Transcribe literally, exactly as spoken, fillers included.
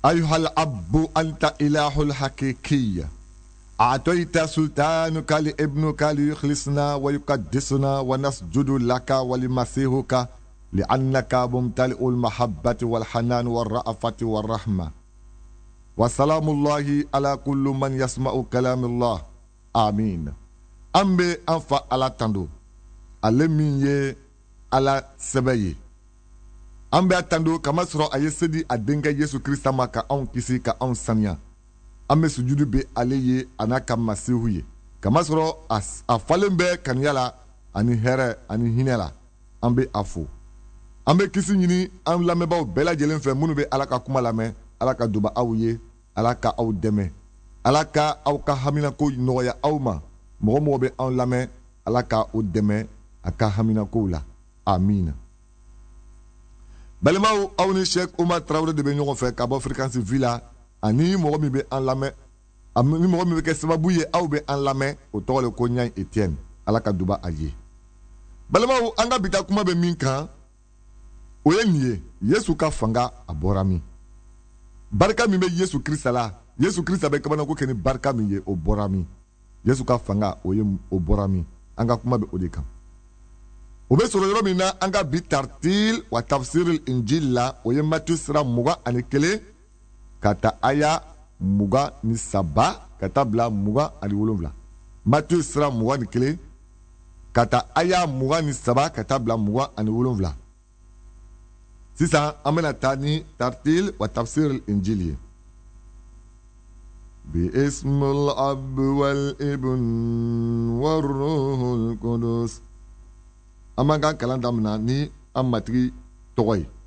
أيها الأب أنت إله الحقيقي، أعطيت سلطانك لابنك ليخلصنا ويقدسنا ونسجد لك ولمسيحك لأنك ممتلئ المحبة والحنان والرأفة والرحمة. وسلام الله على كل من يسمع كلام الله. آمين. أمبي أنفا على تندو ألمي على سبي أمبي أتندو كما سرو أيسدي أدنك يسو كريستا ما كأون كيسي كأون سانيا أمبي سجود بي عليه أنا كما سيهوي كما سرو أفالن بي كان يلا أني هره أني هنلا أمبي أفو أمبي كيسي نيني أم لامي باو بلا جلن في منو بي ألاكا كما لامي ألاكا دوبا أويه ألاكا أو دمي ألاكا أو كهامينا كو نويا أو ما مغمو بي أن لامي ألاكا أو دمي أكا هامينا كو لا. آمين. Balimau awni Cheikh Oumar Traoré de Benyon fait Cabo Fréquence Villa ani mo mi be en lame ami mo mi be sababu ye aw be en lame o tole ko nyan Etienne alaka duba aye. Balimau anga bita kuma be minkan o ye niye Yesu ka fanga aborami. Barka mi be Yesu Christ la Yesu Christ be kabana ko keni barka mi ye o borami. Yesu ka fanga o ye o borami anga kuma be odeka. Obe soro yoro mina anga bitartil wa tafsiril injil la oye Matthew sira muga ani kele kata aya muga ni saba kata bla muga ani wolonvla. Matthew sira muga ni kele kata aya muga ni saba kata bla muga ani wolonvla. Sisa amena tani tartil wa tafsiril injil. Bi ismul ab wal ibn war ruhul qudus. Amanga kalandamna ni amatri toy